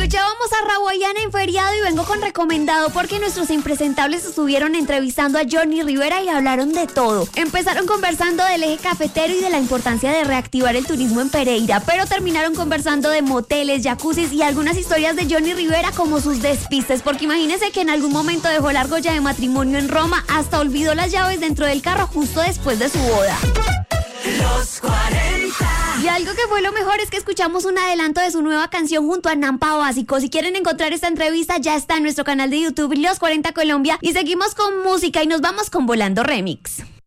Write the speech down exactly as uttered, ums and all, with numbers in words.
Escuchábamos a Rawayana en Feriado y vengo con recomendado porque nuestros impresentables estuvieron entrevistando a Johnny Rivera y hablaron de todo. Empezaron conversando del eje cafetero y de la importancia de reactivar el turismo en Pereira, pero terminaron conversando de moteles, jacuzzis y algunas historias de Johnny Rivera como sus despistes, porque imagínense que en algún momento dejó la argolla de matrimonio en Roma, hasta olvidó las llaves dentro del carro justo después de su boda. Los cuarenta. Y algo que fue lo mejor es que escuchamos un adelanto de su nueva canción junto a Nampa Básico. Si quieren encontrar esta entrevista, ya está en nuestro canal de YouTube Los cuarenta Colombia. Y seguimos con música y nos vamos con Volando Remix.